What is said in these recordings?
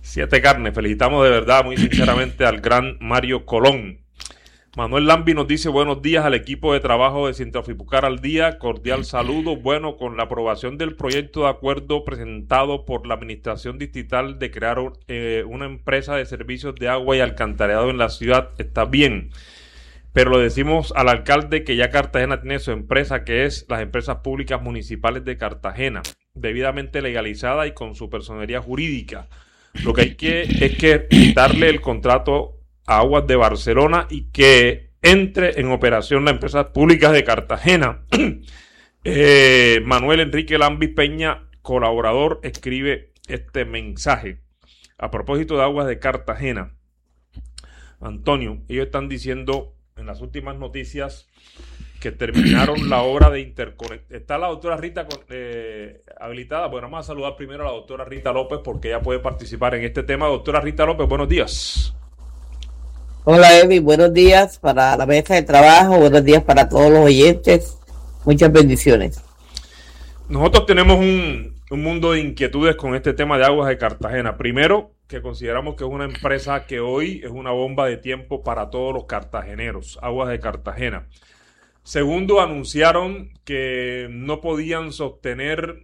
Siete Carnes, felicitamos de verdad, muy sinceramente, al gran Mario Colón. Manuel Lambi nos dice: buenos días al equipo de trabajo de Sintrafipucar al Día, cordial saludo. Bueno, con la aprobación del proyecto de acuerdo presentado por la Administración Distrital de crear una empresa de servicios de agua y alcantarillado en la ciudad, está bien. Pero le decimos al alcalde que ya Cartagena tiene su empresa, que es las Empresas Públicas Municipales de Cartagena, debidamente legalizada y con su personería jurídica. Lo que hay es que quitarle el contrato a Aguas de Barcelona y que entre en operación las Empresas Públicas de Cartagena. Manuel Enrique Lambis Peña, colaborador, escribe este mensaje a propósito de Aguas de Cartagena. Antonio, ellos están diciendo en las últimas noticias que terminaron la obra de interconexión. Está la doctora Rita habilitada. Bueno, vamos a saludar primero a la doctora Rita López porque ella puede participar en este tema. Doctora Rita López, buenos días. Hola, Evi, buenos días para la mesa de trabajo, buenos días para todos los oyentes, muchas bendiciones. Nosotros tenemos un mundo de inquietudes con este tema de Aguas de Cartagena. Primero, que consideramos que es una empresa que hoy es una bomba de tiempo para todos los cartageneros, Aguas de Cartagena. Segundo, anunciaron que no podían sostener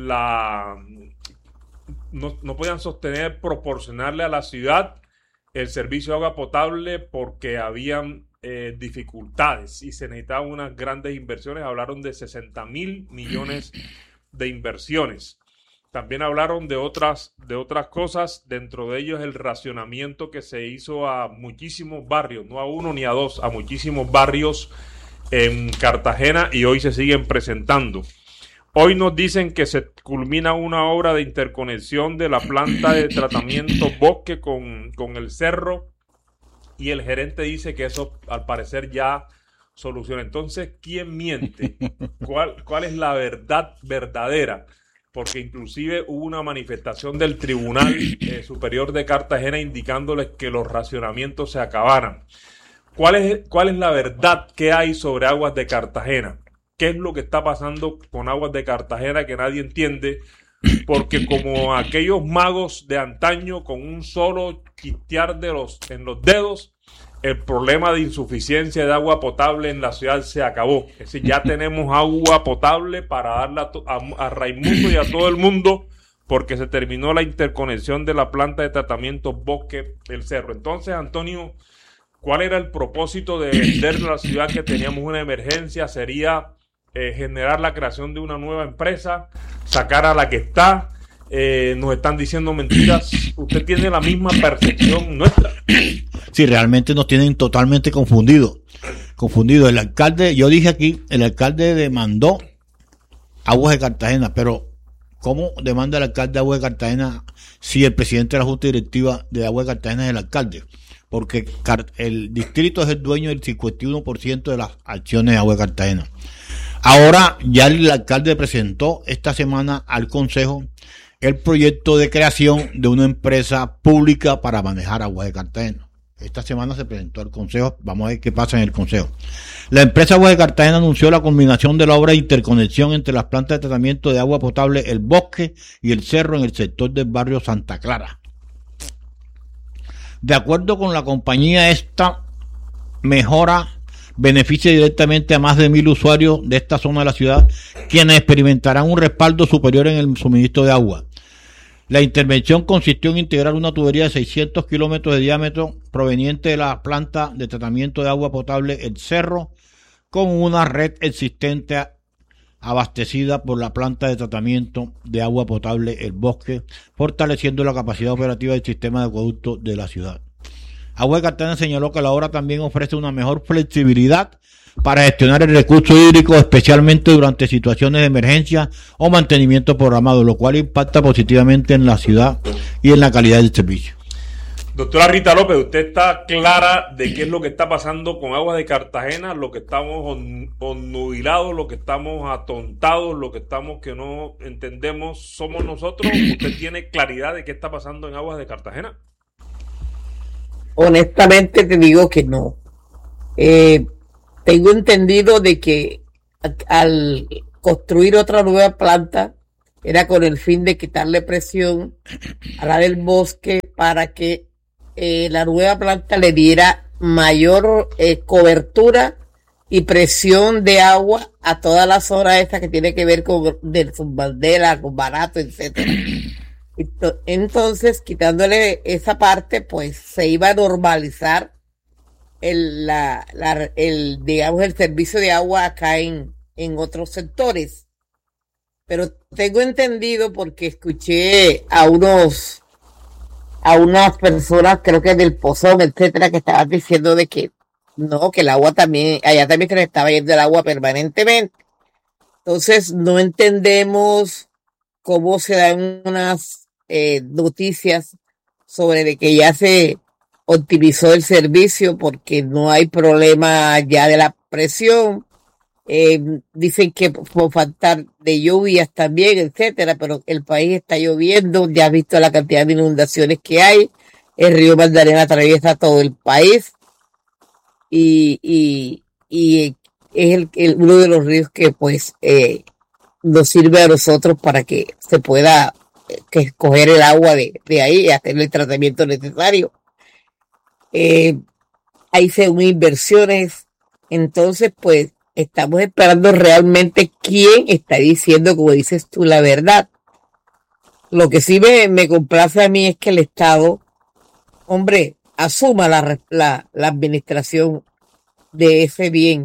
proporcionarle a la ciudad el servicio de agua potable porque habían dificultades y se necesitaban unas grandes inversiones. Hablaron de 60.000 millones de inversiones. También hablaron de otras cosas, dentro de ellos el racionamiento que se hizo a muchísimos barrios, no a uno ni a dos, a muchísimos barrios en Cartagena, y hoy se siguen presentando. Hoy nos dicen que se culmina una obra de interconexión de la planta de tratamiento Bosque con el Cerro, y el gerente dice que eso al parecer ya soluciona. Entonces, ¿quién miente? ¿Cuál es la verdad verdadera? Porque inclusive hubo una manifestación del Tribunal Superior de Cartagena indicándoles que los racionamientos se acabaran. ¿Cuál es la verdad que hay sobre Aguas de Cartagena? ¿Qué es lo que está pasando con Aguas de Cartagena que nadie entiende? Porque como aquellos magos de antaño, con un solo chistear en los dedos, el problema de insuficiencia de agua potable en la ciudad se acabó. Es decir, ya tenemos agua potable para darla a Raimundo y a todo el mundo, porque se terminó la interconexión de la planta de tratamiento Bosque del Cerro. Entonces, Antonio, ¿cuál era el propósito de venderle a la ciudad que teníamos una emergencia? ¿Sería generar la creación de una nueva empresa, sacar a la que está? Nos están diciendo mentiras. ¿Usted tiene la misma percepción nuestra? Sí, realmente nos tienen totalmente confundidos. El alcalde, yo dije aquí, el alcalde demandó Aguas de Cartagena, pero ¿cómo demanda el alcalde Aguas de Cartagena si el presidente de la Junta Directiva de Aguas de Cartagena es el alcalde? Porque el distrito es el dueño del 51% de las acciones de Aguas de Cartagena. Ahora ya el alcalde presentó esta semana al Consejo el proyecto de creación de una empresa pública para manejar Aguas de Cartagena. Esta semana se presentó al Consejo, vamos a ver qué pasa en el Consejo. La empresa Aguas de Cartagena anunció la culminación de la obra de interconexión entre las plantas de tratamiento de agua potable El Bosque y El Cerro en el sector del barrio Santa Clara. De acuerdo con la compañía, esta mejora beneficia directamente a más de 1,000 usuarios de esta zona de la ciudad, quienes experimentarán un respaldo superior en el suministro de agua. La intervención consistió en integrar una tubería de 600 kilómetros de diámetro proveniente de la planta de tratamiento de agua potable El Cerro con una red existente abastecida por la planta de tratamiento de agua potable El Bosque, fortaleciendo la capacidad operativa del sistema de acueducto de la ciudad. Aguas de Cartagena señaló que la obra también ofrece una mejor flexibilidad para gestionar el recurso hídrico, especialmente durante situaciones de emergencia o mantenimiento programado, lo cual impacta positivamente en la ciudad y en la calidad del servicio. Doctora Rita López, ¿usted está clara de qué es lo que está pasando con Aguas de Cartagena? Lo que estamos onnubilados, lo que estamos atontados, lo que estamos que no entendemos somos nosotros. ¿Usted tiene claridad de qué está pasando en Aguas de Cartagena? Honestamente te digo que no. Tengo entendido de que al construir otra nueva planta era con el fin de quitarle presión a la del Bosque para que la nueva planta le diera mayor cobertura y presión de agua a toda la zona esta que tiene que ver con del Subbandera, con Barato, etcétera. Entonces, quitándole esa parte, pues se iba a normalizar digamos, el servicio de agua acá en otros sectores. Pero tengo entendido, porque escuché a unas personas, creo que del Pozón, etcétera, que estaban diciendo de que no, que el agua también, allá también se le estaba yendo el agua permanentemente. Entonces, no entendemos cómo se dan unas noticias sobre de que ya se optimizó el servicio porque no hay problema ya de la presión. Dicen que por faltar de lluvias también, etcétera, pero el país está lloviendo, ya has visto la cantidad de inundaciones que hay, el río Magdalena atraviesa todo el país y es uno de los ríos que pues nos sirve a nosotros para que se pueda escoger el agua de ahí y hacer el tratamiento necesario. Hay según inversiones, entonces pues estamos esperando realmente quién está diciendo, como dices tú, la verdad. Lo que sí me complace a mí es que el Estado, hombre, asuma la administración de ese bien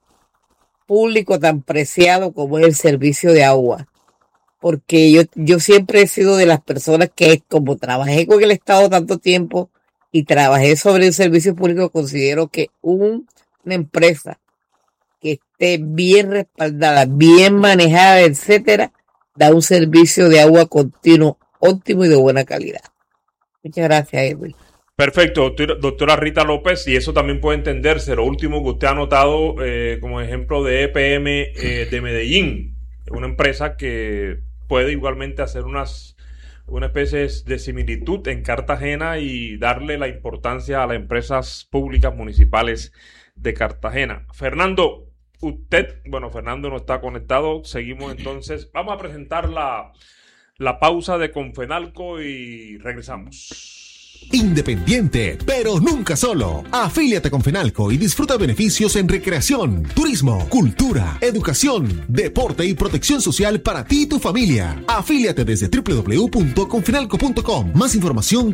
público tan preciado como es el servicio de agua. Porque yo siempre he sido de las personas que, como trabajé con el Estado tanto tiempo y trabajé sobre el servicio público, considero que una empresa que esté bien respaldada, bien manejada, etcétera, da un servicio de agua continuo, óptimo y de buena calidad. Muchas gracias, Edwin. Perfecto, doctora Rita López, y eso también puede entenderse. Lo último que usted ha notado como ejemplo de EPM de Medellín, una empresa que puede igualmente hacer una especie de similitud en Cartagena y darle la importancia a las empresas públicas municipales de Cartagena. Fernando, Fernando no está conectado, seguimos entonces. Vamos a presentar la pausa de Confenalco y regresamos. Independiente, pero nunca solo. Afíliate con Fenalco y disfruta beneficios en recreación, turismo, cultura, educación, deporte y protección social para ti y tu familia. Afíliate desde www.confenalco.com. Más información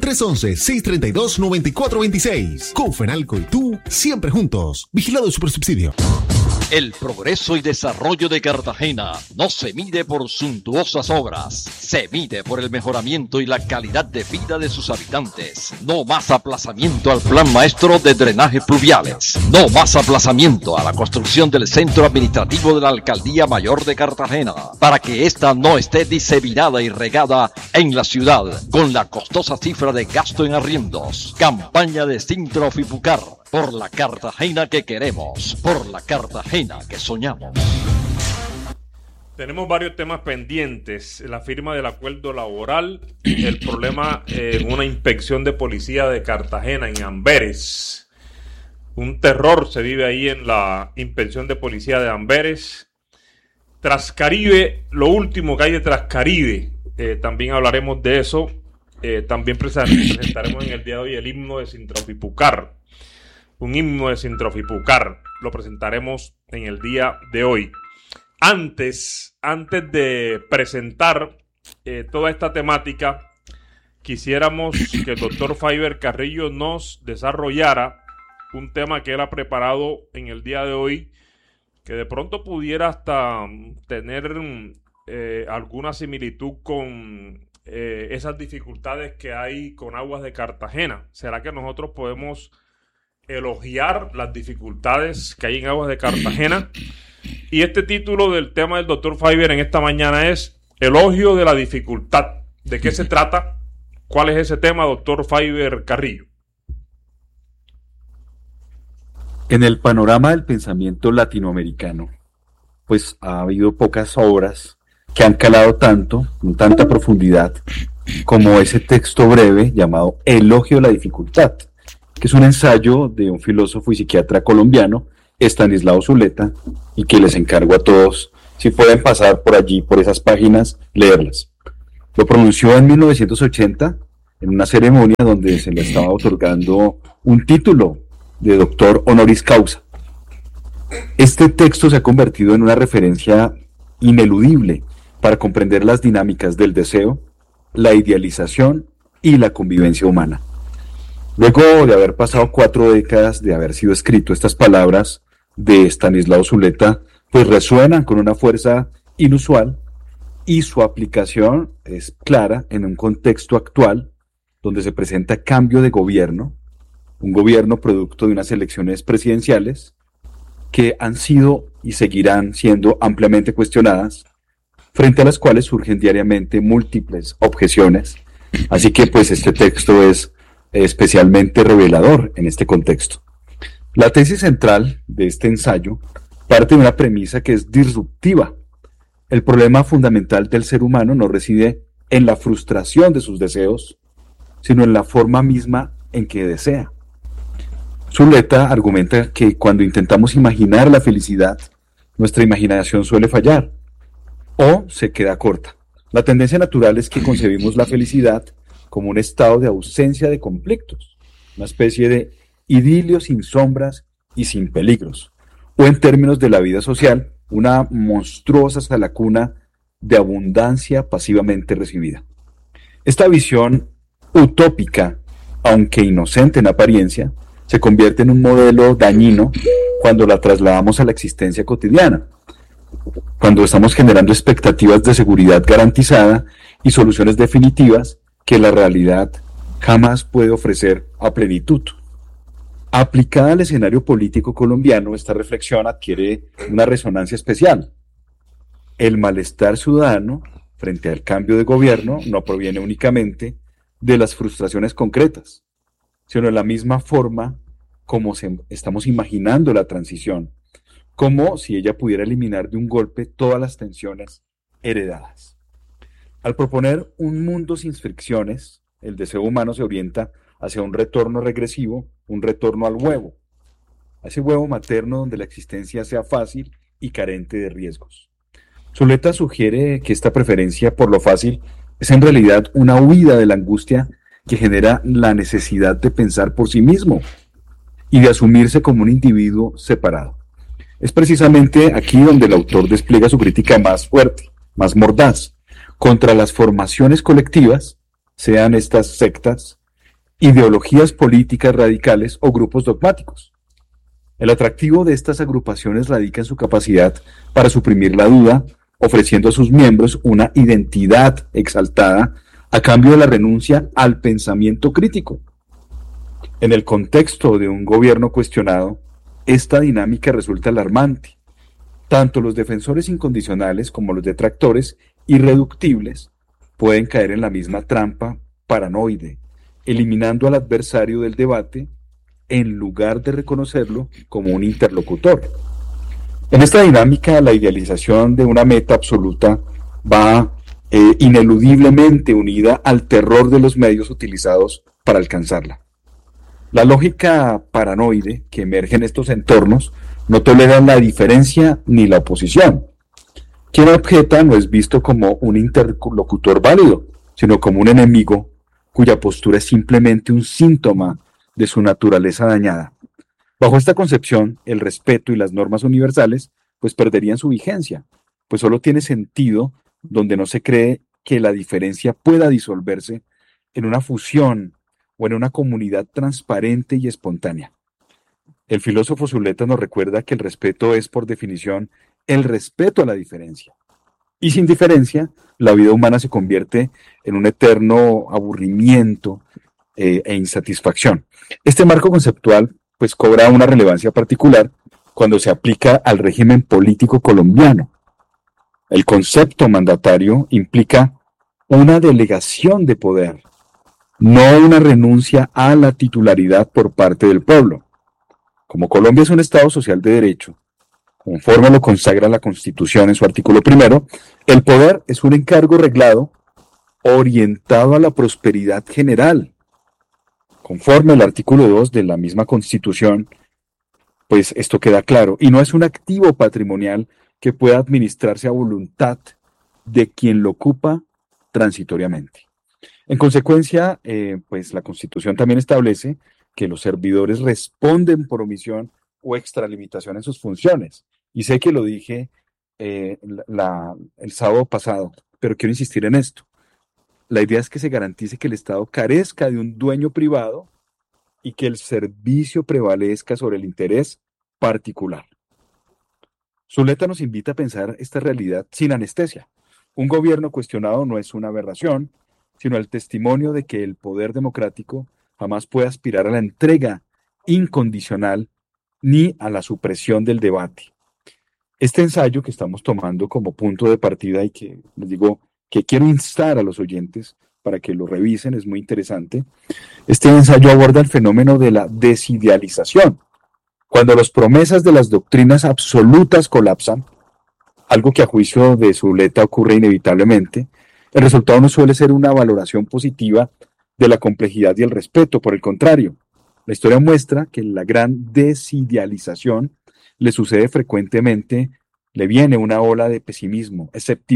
311-632-9426. Confenalco y tú, siempre juntos. Vigilado Supersubsidio. El progreso y desarrollo de Cartagena no se mide por suntuosas obras, se mide por el mejoramiento y la calidad de vida de sus habitantes. No más aplazamiento al plan maestro de drenaje pluviales. No más aplazamiento a la construcción del centro administrativo de la Alcaldía Mayor de Cartagena, para que ésta no esté diseminada y regada en la ciudad con la costosa cifra de gasto en arriendos. Campaña de Sintrofipucar. Por la Cartagena que queremos, por la Cartagena que soñamos. Tenemos varios temas pendientes. La firma del acuerdo laboral, el problema en una inspección de policía de Cartagena, en Amberes. Un terror se vive ahí en la inspección de policía de Amberes. Trascaribe, lo último que hay de Trascaribe, también hablaremos de eso. También presentaremos en el día de hoy el himno de Sintrofipucar. Un himno de Sintrofipucar, lo presentaremos en el día de hoy. Antes de presentar toda esta temática, quisiéramos que el doctor Faiber Carrillo nos desarrollara un tema que él ha preparado en el día de hoy, que de pronto pudiera hasta tener alguna similitud con esas dificultades que hay con Aguas de Cartagena. ¿Será que nosotros podemos elogiar las dificultades que hay en Aguas de Cartagena? Y este título del tema del doctor Faiber en esta mañana es Elogio de la dificultad. ¿De qué se trata? ¿Cuál es ese tema, doctor Faiber Carrillo? En el panorama del pensamiento latinoamericano, pues ha habido pocas obras que han calado tanto, con tanta profundidad, como ese texto breve llamado Elogio de la dificultad, que es un ensayo de un filósofo y psiquiatra colombiano, Estanislao Zuleta, y que les encargo a todos, si pueden pasar por allí, por esas páginas, leerlas. Lo pronunció en 1980 en una ceremonia donde se le estaba otorgando un título de doctor honoris causa. Este texto se ha convertido en una referencia ineludible para comprender las dinámicas del deseo, la idealización y la convivencia humana. Luego de haber pasado 4 décadas de haber sido escrito, estas palabras de Stanislao Zuleta pues resuenan con una fuerza inusual, y su aplicación es clara en un contexto actual donde se presenta cambio de gobierno, un gobierno producto de unas elecciones presidenciales que han sido y seguirán siendo ampliamente cuestionadas, frente a las cuales surgen diariamente múltiples objeciones. Así que pues este texto es especialmente revelador en este contexto. La tesis central de este ensayo parte de una premisa que es disruptiva. El problema fundamental del ser humano no reside en la frustración de sus deseos, sino en la forma misma en que desea. Zuleta argumenta que cuando intentamos imaginar la felicidad, nuestra imaginación suele fallar o se queda corta. La tendencia natural es que concebimos la felicidad como un estado de ausencia de conflictos, una especie de idilio sin sombras y sin peligros, o en términos de la vida social, una monstruosa salacuna de abundancia pasivamente recibida. Esta visión utópica, aunque inocente en apariencia, se convierte en un modelo dañino cuando la trasladamos a la existencia cotidiana, cuando estamos generando expectativas de seguridad garantizada y soluciones definitivas que la realidad jamás puede ofrecer a plenitud. Aplicada al escenario político colombiano, esta reflexión adquiere una resonancia especial. El malestar ciudadano frente al cambio de gobierno no proviene únicamente de las frustraciones concretas, sino de la misma forma como estamos imaginando la transición, como si ella pudiera eliminar de un golpe todas las tensiones heredadas. Al proponer un mundo sin fricciones, el deseo humano se orienta hacia un retorno regresivo, un retorno al huevo, a ese huevo materno donde la existencia sea fácil y carente de riesgos. Zuleta sugiere que esta preferencia por lo fácil es en realidad una huida de la angustia que genera la necesidad de pensar por sí mismo y de asumirse como un individuo separado. Es precisamente aquí donde el autor despliega su crítica más fuerte, más mordaz, contra las formaciones colectivas, sean estas sectas, ideologías políticas radicales o grupos dogmáticos. El atractivo de estas agrupaciones radica en su capacidad para suprimir la duda, ofreciendo a sus miembros una identidad exaltada a cambio de la renuncia al pensamiento crítico. En el contexto de un gobierno cuestionado, esta dinámica resulta alarmante. Tanto los defensores incondicionales como los detractores irreductibles pueden caer en la misma trampa paranoide, eliminando al adversario del debate en lugar de reconocerlo como un interlocutor. En esta dinámica, la idealización de una meta absoluta va ineludiblemente unida al terror de los medios utilizados para alcanzarla. La lógica paranoide que emerge en estos entornos no tolera la diferencia ni la oposición. Quien objeta no es visto como un interlocutor válido, sino como un enemigo cuya postura es simplemente un síntoma de su naturaleza dañada. Bajo esta concepción, el respeto y las normas universales pues perderían su vigencia, pues solo tiene sentido donde no se cree que la diferencia pueda disolverse en una fusión o en una comunidad transparente y espontánea. El filósofo Zuleta nos recuerda que el respeto es, por definición, el respeto a la diferencia. Y sin diferencia, la vida humana se convierte en un eterno aburrimiento e insatisfacción. Este marco conceptual pues cobra una relevancia particular cuando se aplica al régimen político colombiano. El concepto mandatario implica una delegación de poder, no una renuncia a la titularidad por parte del pueblo. Como Colombia es un Estado social de derecho, conforme lo consagra la Constitución en su artículo 1, el poder es un encargo reglado orientado a la prosperidad general. Conforme al artículo 2 de la misma Constitución, pues esto queda claro, y no es un activo patrimonial que pueda administrarse a voluntad de quien lo ocupa transitoriamente. En consecuencia, pues la Constitución también establece que los servidores responden por omisión o extralimitación en sus funciones. Y sé que lo dije el sábado pasado, pero quiero insistir en esto. La idea es que se garantice que el Estado carezca de un dueño privado y que el servicio prevalezca sobre el interés particular. Zuleta nos invita a pensar esta realidad sin anestesia. Un gobierno cuestionado no es una aberración, sino el testimonio de que el poder democrático jamás puede aspirar a la entrega incondicional ni a la supresión del debate. Este ensayo que estamos tomando como punto de partida y que les digo que quiero instar a los oyentes para que lo revisen, es muy interesante. Este ensayo aborda el fenómeno de la desidealización. Cuando las promesas de las doctrinas absolutas colapsan, algo que a juicio de Zuleta ocurre inevitablemente, el resultado no suele ser una valoración positiva de la complejidad y el respeto. Por el contrario, la historia muestra que la gran desidealización le sucede frecuentemente, le viene una ola de pesimismo,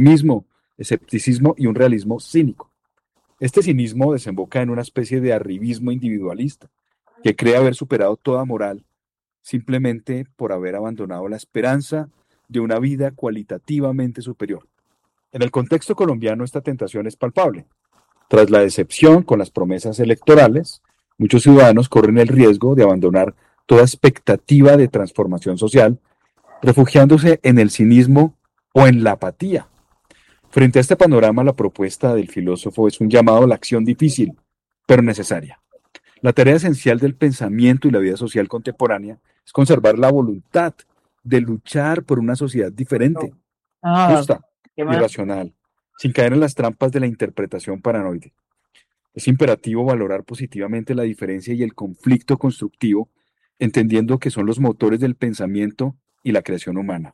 escepticismo y un realismo cínico. Este cinismo desemboca en una especie de arribismo individualista que cree haber superado toda moral simplemente por haber abandonado la esperanza de una vida cualitativamente superior. En el contexto colombiano esta tentación es palpable. Tras la decepción con las promesas electorales, muchos ciudadanos corren el riesgo de abandonar toda expectativa de transformación social, refugiándose en el cinismo o en la apatía. Frente a este panorama, la propuesta del filósofo es un llamado a la acción difícil, pero necesaria. La tarea esencial del pensamiento y la vida social contemporánea es conservar la voluntad de luchar por una sociedad diferente, justa y racional, sin caer en las trampas de la interpretación paranoide. Es imperativo valorar positivamente la diferencia y el conflicto constructivo, entendiendo que son los motores del pensamiento y la creación humana.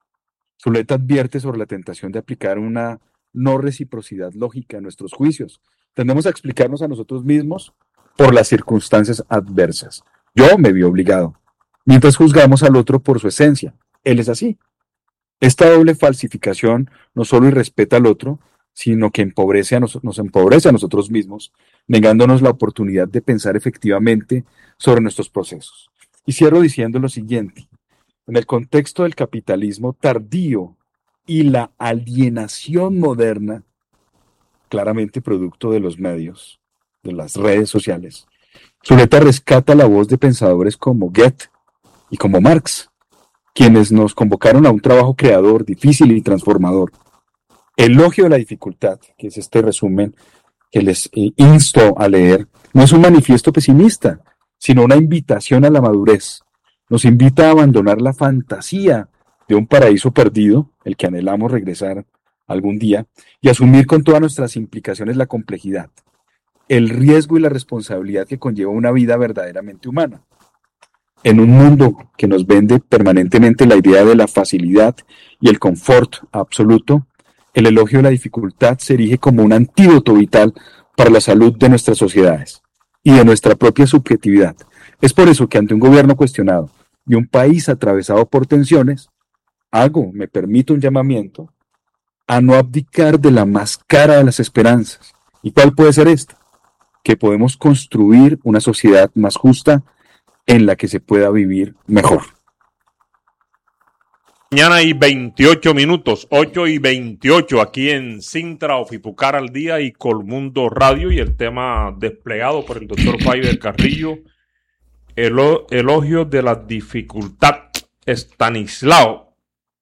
Zuleta advierte sobre la tentación de aplicar una no reciprocidad lógica en nuestros juicios. Tendemos a explicarnos a nosotros mismos por las circunstancias adversas. Yo me vi obligado, mientras juzgamos al otro por su esencia. Él es así. Esta doble falsificación no solo irrespeta al otro, sino que nos empobrece a nosotros mismos, negándonos la oportunidad de pensar efectivamente sobre nuestros procesos. Y cierro diciendo lo siguiente. En el contexto del capitalismo tardío y la alienación moderna, claramente producto de los medios, de las redes sociales, Zuleta rescata la voz de pensadores como Goethe y como Marx, quienes nos convocaron a un trabajo creador, difícil y transformador. Elogio de la dificultad, que es este resumen que les insto a leer, no es un manifiesto pesimista, sino una invitación a la madurez. Nos invita a abandonar la fantasía de un paraíso perdido, el que anhelamos regresar algún día, y asumir con todas nuestras implicaciones la complejidad, el riesgo y la responsabilidad que conlleva una vida verdaderamente humana. En un mundo que nos vende permanentemente la idea de la facilidad y el confort absoluto, el elogio de la dificultad se erige como un antídoto vital para la salud de nuestras sociedades y de nuestra propia subjetividad. Es por eso que ante un gobierno cuestionado y un país atravesado por tensiones, me permito un llamamiento a no abdicar de la más cara de las esperanzas. ¿Y cuál puede ser esta? Que podemos construir una sociedad más justa en la que se pueda vivir mejor. Mañana y 28 minutos, 8:28 aquí en Sintra, Ofipucar al Día y Colmundo Radio, y el tema desplegado por el doctor Faiber Carrillo, elogio de la dificultad, Estanislao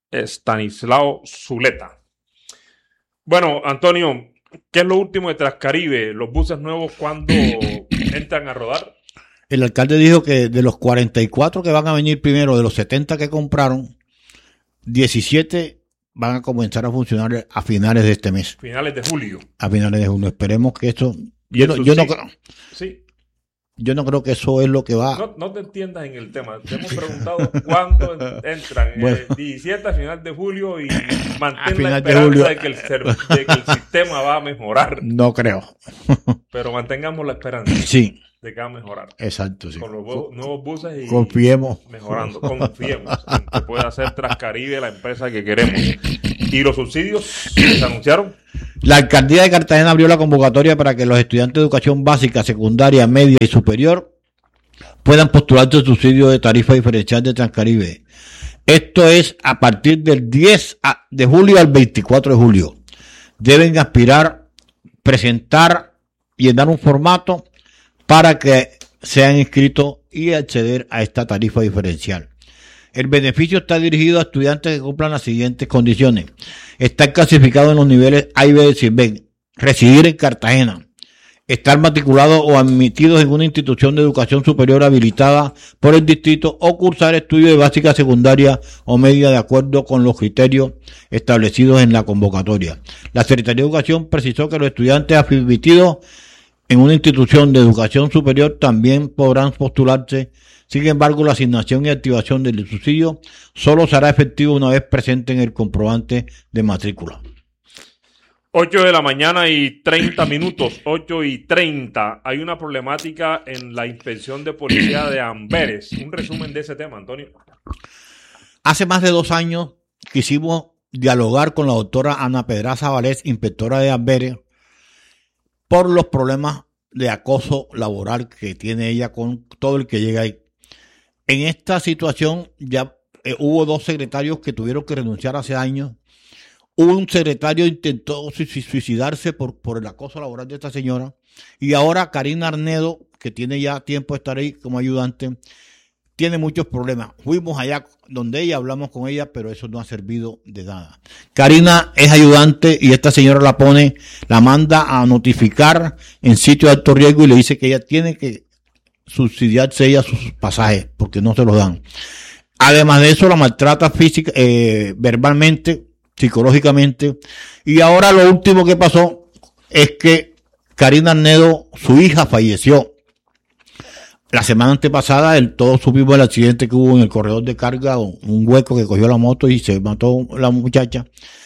Zuleta. Bueno, Antonio, ¿qué es lo último de Transcaribe? ¿Los buses nuevos cuándo entran a rodar? El alcalde dijo que de los 44 que van a venir primero, de los 70 que compraron, 17 van a comenzar a funcionar a finales de este mes. Finales de julio. A finales de junio. Esperemos que esto... Yo no creo... Sí. Yo no creo que eso es lo que va... No te entiendas en el tema. Te hemos preguntado cuándo entran. Bueno. 17 a final de julio, y mantén la esperanza de que el sistema va a mejorar. No creo. Pero mantengamos la esperanza. Sí. De que va a mejorar. Exacto, sí. Con los nuevos buses y confiemos. Mejorando. Confiemos en que pueda hacer Transcaribe la empresa que queremos. ¿Y los subsidios se anunciaron? La alcaldía de Cartagena abrió la convocatoria para que los estudiantes de educación básica, secundaria, media y superior puedan postularse al subsidio de tarifa diferencial de Transcaribe. Esto es a partir del 10 de julio al 24 de julio. Deben aspirar, presentar, llenar un formato para que sean inscritos y acceder a esta tarifa diferencial. El beneficio está dirigido a estudiantes que cumplan las siguientes condiciones. Estar clasificado en los niveles A y B del CISBEN, residir en Cartagena, estar matriculado o admitidos en una institución de educación superior habilitada por el distrito o cursar estudios de básica, secundaria o media de acuerdo con los criterios establecidos en la convocatoria. La Secretaría de Educación precisó que los estudiantes admitidos en una institución de educación superior también podrán postularse. Sin embargo, la asignación y activación del subsidio solo será efectivo una vez presente en el comprobante de matrícula. 8 de la mañana y 30 minutos, 8:30. Hay una problemática en la inspección de policía de Amberes. Un resumen de ese tema, Antonio. Hace más de 2 años quisimos dialogar con la doctora Ana Pedraza Valés, inspectora de Amberes, por los problemas de acoso laboral que tiene ella con todo el que llega ahí. En esta situación ya hubo 2 secretarios que tuvieron que renunciar hace años. Un secretario intentó suicidarse por el acoso laboral de esta señora. Y ahora Karina Arnedo, que tiene ya tiempo de estar ahí como ayudante, tiene muchos problemas. Fuimos allá donde ella, hablamos con ella, pero eso no ha servido de nada. Karina es ayudante y esta señora la manda a notificar en sitio de alto riesgo y le dice que ella tiene que subsidiarse ella sus pasajes porque no se los dan. Además de eso, la maltrata física, verbalmente, psicológicamente. Y ahora lo último que pasó es que Karina Arnedo, su hija, falleció. La semana antepasada, todos supimos el accidente que hubo en el corredor de carga, un hueco que cogió la moto y se mató la muchacha.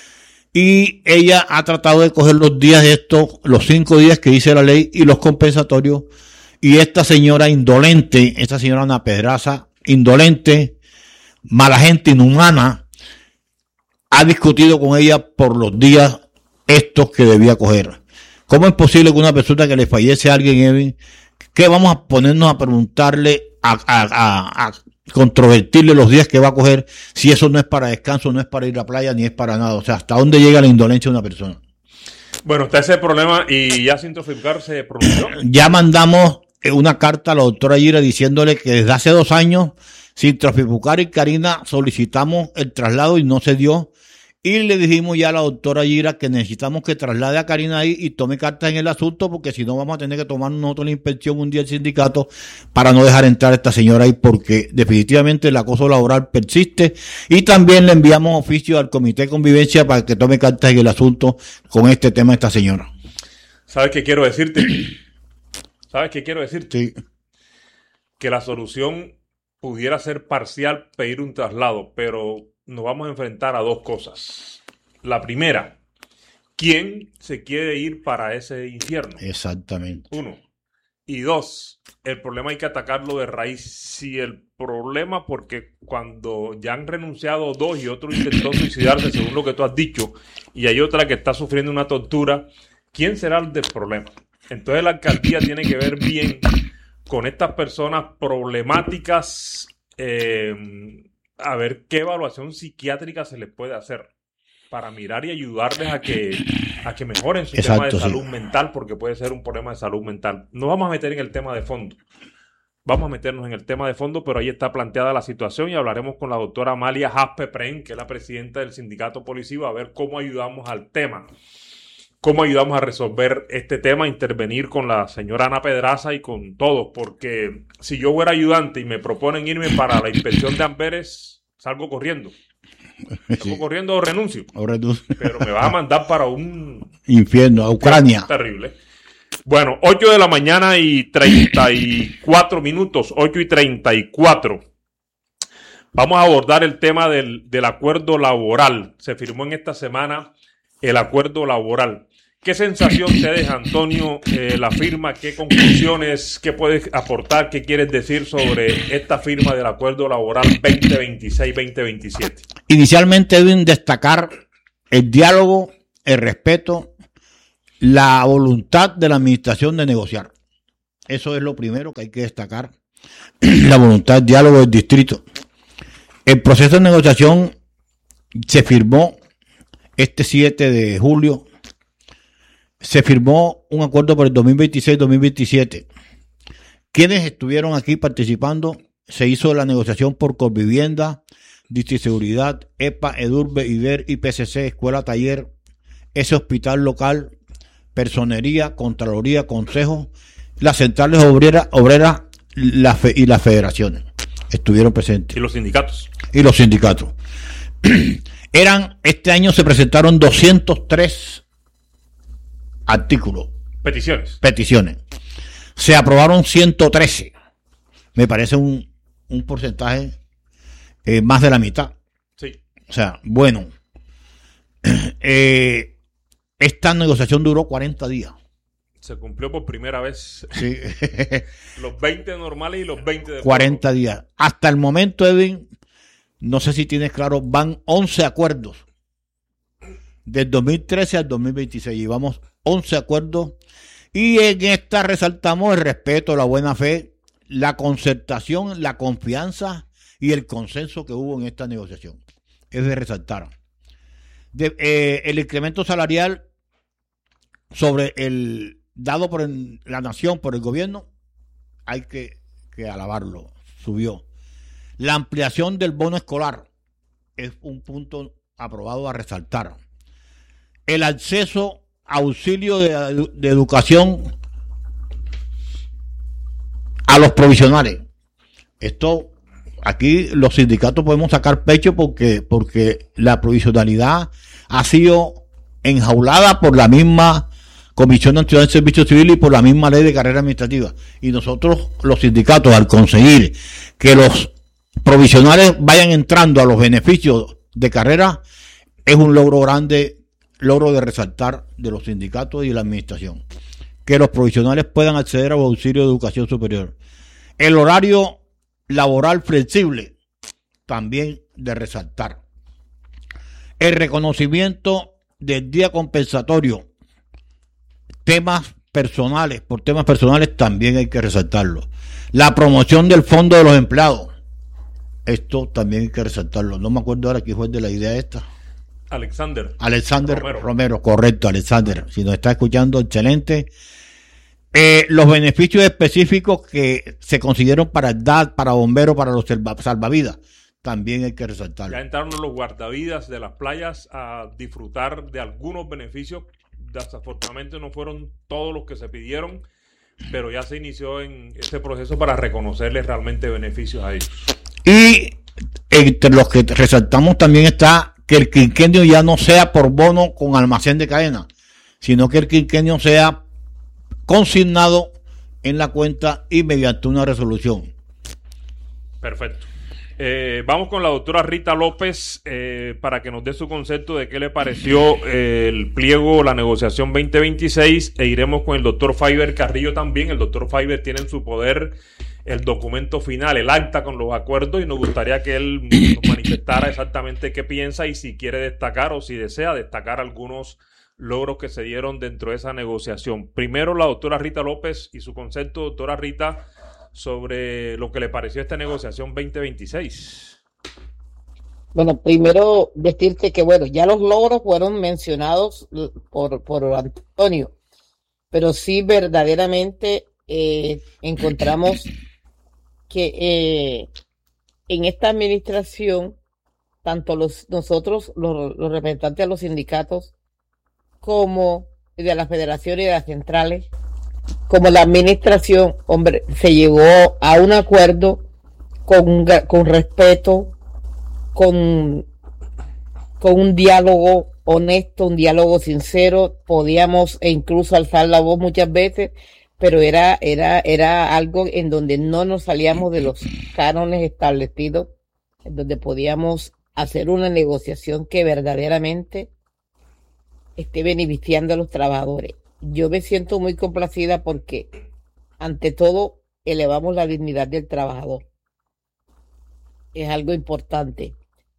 Y ella ha tratado de coger los días de esto, los 5 días que dice la ley y los compensatorios. Y esta señora indolente, esta señora Ana Pedraza, indolente, mala gente, inhumana, ha discutido con ella por los días estos que debía coger. ¿Cómo es posible que una persona que le fallece a alguien, Edwin, que vamos a ponernos a preguntarle, a controvertirle los días que va a coger, si eso no es para descanso, no es para ir a la playa, ni es para nada? O sea, ¿hasta dónde llega la indolencia de una persona? Bueno, está ese problema y ya sin Troficar se pronunció. Ya mandamos una carta a la doctora Yira diciéndole que desde hace 2 años, sin Troficar y Karina solicitamos el traslado y no se dio. Y le dijimos ya a la doctora Yira que necesitamos que traslade a Karina ahí y tome cartas en el asunto, porque si no vamos a tener que tomar nosotros la inspección un día del sindicato para no dejar entrar a esta señora ahí, porque definitivamente el acoso laboral persiste. Y también le enviamos oficio al Comité de Convivencia para que tome cartas en el asunto con este tema de esta señora. ¿Sabes qué quiero decirte? Sí. Que la solución pudiera ser parcial, pedir un traslado, pero nos vamos a enfrentar a 2 cosas. La primera, ¿quién se quiere ir para ese infierno? Exactamente. 1. Y 2, el problema hay que atacarlo de raíz. Si el problema, porque cuando ya han renunciado 2 y otro intentó suicidarse, según lo que tú has dicho, y hay otra que está sufriendo una tortura, ¿quién será el del problema? Entonces la alcaldía tiene que ver bien con estas personas problemáticas, a ver qué evaluación psiquiátrica se les puede hacer para mirar y ayudarles a que mejoren su tema de salud mental, porque puede ser un problema de salud mental. Nos vamos a meter en el tema de fondo. Vamos a meternos en el tema de fondo, pero ahí está planteada la situación y hablaremos con la doctora Amalia Jaspe Pren, que es la presidenta del sindicato policivo, a ver cómo ayudamos al tema. Cómo ayudamos a resolver este tema, intervenir con la señora Ana Pedraza y con todos, porque si yo fuera ayudante y me proponen irme para la inspección de Amberes, salgo corriendo. Salgo corriendo o renuncio. Pero me va a mandar para un infierno, a Ucrania. Terrible. Bueno, 8 de la mañana y 34 minutos, 8:34. Vamos a abordar el tema del acuerdo laboral. Se firmó en esta semana el acuerdo laboral. ¿Qué sensación te deja, Antonio, la firma? ¿Qué conclusiones? ¿Qué puedes aportar? ¿Qué quieres decir sobre esta firma del acuerdo laboral 2026-2027? Inicialmente deben destacar el diálogo, el respeto la voluntad de la administración de negociar. Eso es lo primero que hay que destacar. La voluntad de diálogo del distrito. El proceso de negociación se firmó este 7 de julio. Se firmó un acuerdo por el 2026-2027. ¿Quiénes estuvieron aquí participando? Se hizo la negociación por Colvivienda, Distriseguridad, EPA, EDURBE, IDER, IPCC, Escuela Taller, ese hospital local, Personería, Contraloría, Consejo, las centrales obreras y las federaciones estuvieron presentes. Y los sindicatos. Este año se presentaron 203 artículos. Peticiones. Se aprobaron 113. Me parece un porcentaje más de la mitad. Sí. O sea, bueno. Esta negociación duró 40 días. Se cumplió por primera vez. Sí. Los 20 normales y los 20 de 40 días. Hasta el momento, Edwin, no sé si tienes claro, van 11 acuerdos. Del 2013 al 2026. Llevamos 11 acuerdos. Y en esta resaltamos el respeto, la buena fe, la concertación, la confianza y el consenso que hubo en esta negociación. Es de resaltar. El incremento salarial sobre el dado por la nación, por el gobierno, hay que alabarlo, subió. La ampliación del bono escolar es un punto aprobado a resaltar. El acceso a auxilio de educación a los provisionales. Esto, aquí los sindicatos podemos sacar pecho porque la provisionalidad ha sido enjaulada por la misma Comisión Nacional de Servicio Civil y por la misma ley de carrera administrativa. Y nosotros, los sindicatos, al conseguir que los provisionales vayan entrando a los beneficios de carrera, es un logro grande, logro de resaltar de los sindicatos y de la administración. Que los provisionales puedan acceder a los auxilios de educación superior. El horario laboral flexible, también de resaltar. El reconocimiento del día compensatorio. Por temas personales también hay que resaltarlo. La promoción del fondo de los empleados. Esto también hay que resaltarlo. No me acuerdo ahora quién fue de la idea esta. Alexander Romero, correcto, Alexander. Si nos está escuchando, excelente. Los beneficios específicos que se consideran para edad, para bomberos, para los salvavidas, también hay que resaltarlo. Ya entraron los guardavidas de las playas a disfrutar de algunos beneficios. Desafortunadamente no fueron todos los que se pidieron, pero ya se inició en este proceso para reconocerles realmente beneficios a ellos. Y entre los que resaltamos también está que el quinquenio ya no sea por bono con almacén de cadena, sino que el quinquenio sea consignado en la cuenta y mediante una resolución. Perfecto. Vamos con la doctora Rita López para que nos dé su concepto de qué le pareció el pliego, la negociación 2026, e iremos con el doctor Faiber Carrillo también. El doctor Faiber tiene en su poder el documento final, el acta con los acuerdos, y nos gustaría que él nos manifestara exactamente qué piensa y si quiere destacar o si desea destacar algunos logros que se dieron dentro de esa negociación. Primero la doctora Rita López y su concepto. Doctora Rita, sobre lo que le pareció esta negociación 2026. Bueno, primero decirte que, bueno, ya los logros fueron mencionados por Antonio, pero sí verdaderamente encontramos que en esta administración, tanto nosotros, los representantes de los sindicatos, como de las federaciones y de las centrales, como la administración, hombre, se llegó a un acuerdo con respeto, con un diálogo honesto, un diálogo sincero. Podíamos incluso alzar la voz muchas veces, pero era algo en donde no nos salíamos de los cánones establecidos, en donde podíamos hacer una negociación que verdaderamente esté beneficiando a los trabajadores. Yo me siento muy complacida porque, ante todo, elevamos la dignidad del trabajador. Es algo importante.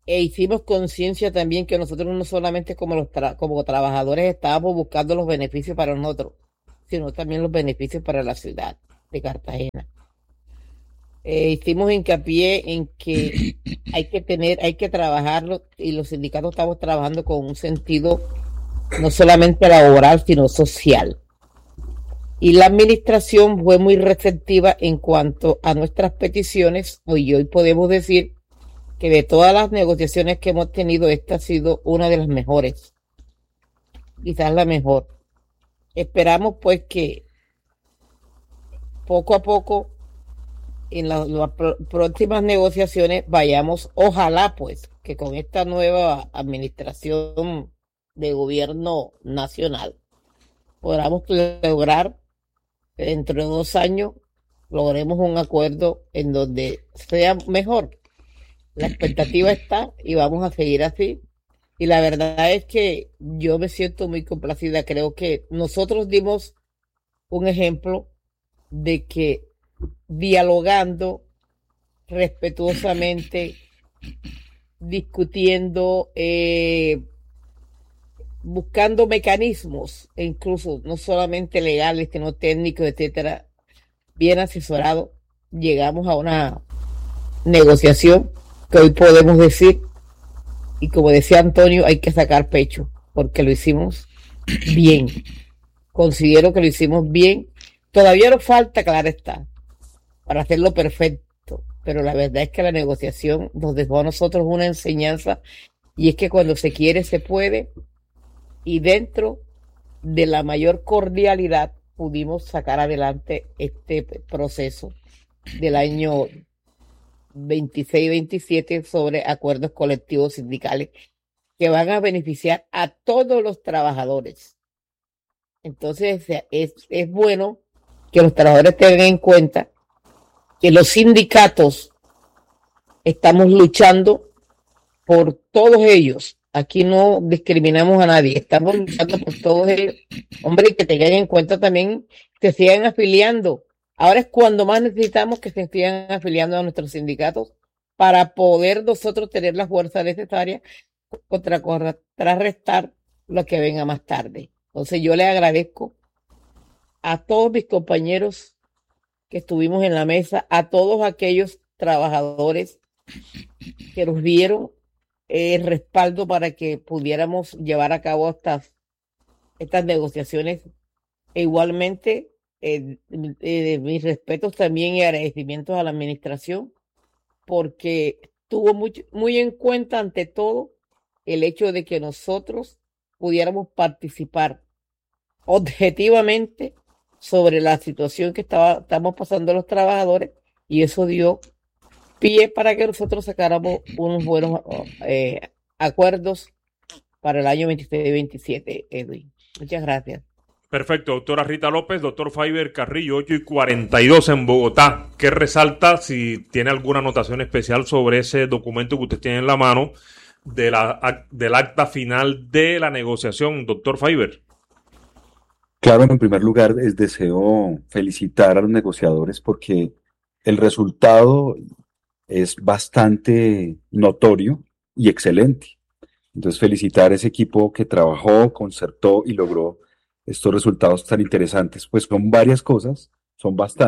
E hicimos conciencia también que nosotros no solamente como trabajadores estábamos buscando los beneficios para nosotros, sino también los beneficios para la ciudad de Cartagena. Hicimos hincapié en que hay que trabajarlo, y los sindicatos estamos trabajando con un sentido no solamente laboral, sino social. Y la administración fue muy receptiva en cuanto a nuestras peticiones. Hoy podemos decir que de todas las negociaciones que hemos tenido, esta ha sido una de las mejores, quizás la mejor. Esperamos pues que poco a poco en las próximas negociaciones vayamos, ojalá pues que con esta nueva administración de gobierno nacional podamos lograr que dentro de 2 años logremos un acuerdo en donde sea mejor. La expectativa está y vamos a seguir así. Y la verdad es que yo me siento muy complacida. Creo que nosotros dimos un ejemplo de que dialogando respetuosamente, discutiendo, buscando mecanismos, e incluso no solamente legales, sino técnicos, etcétera, bien asesorado, llegamos a una negociación que hoy podemos decir, y como decía Antonio, hay que sacar pecho, porque lo hicimos bien. Considero que lo hicimos bien. Todavía nos falta, claro está, para hacerlo perfecto, pero la verdad es que la negociación nos dejó a nosotros una enseñanza, y es que cuando se quiere se puede, y dentro de la mayor cordialidad pudimos sacar adelante este proceso del año 26-27 sobre acuerdos colectivos sindicales que van a beneficiar a todos los trabajadores. Entonces es bueno que los trabajadores tengan en cuenta que los sindicatos estamos luchando por todos ellos. Aquí no discriminamos a nadie, estamos luchando por todos ellos. Hombre, que tengan en cuenta también que sigan afiliando. Ahora es cuando más necesitamos que se sigan afiliando a nuestros sindicatos para poder nosotros tener la fuerza necesaria contra contrarrestar lo que venga más tarde. Entonces yo le agradezco a todos mis compañeros que estuvimos en la mesa, a todos aquellos trabajadores que nos dieron el respaldo para que pudiéramos llevar a cabo estas negociaciones. E igualmente, mis respetos también y agradecimientos a la administración, porque tuvo muy en cuenta ante todo el hecho de que nosotros pudiéramos participar objetivamente sobre la situación que estamos pasando los trabajadores, y eso dio pie para que nosotros sacáramos unos buenos acuerdos para el año 26-27, Edwin. Muchas gracias. Perfecto, doctora Rita López, doctor Faiber Carrillo, 8:42 en Bogotá. ¿Qué resalta, si tiene alguna anotación especial sobre ese documento que usted tiene en la mano del acta final de la negociación, doctor Faiber? Claro, en primer lugar, deseo felicitar a los negociadores porque el resultado es bastante notorio y excelente. Entonces, felicitar a ese equipo que trabajó, concertó y logró estos resultados tan interesantes. Pues son varias cosas, son bastantes.